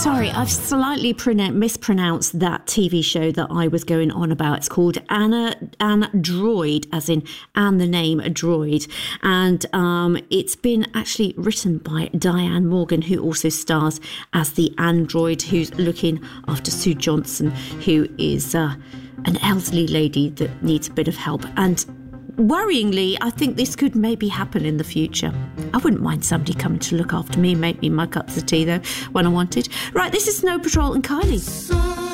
Sorry, I've slightly mispronounced that TV show that I was going on about. It's called Android, as in Anne the name, a droid. And it's been actually written by Diane Morgan, who also stars as the android who's looking after Sue Johnson, who is an elderly lady that needs a bit of help. And worryingly, I think this could maybe happen in the future. I wouldn't mind somebody coming to look after me and make me my cups of tea, though, when I wanted. Right, this is Snow Patrol and Kylie.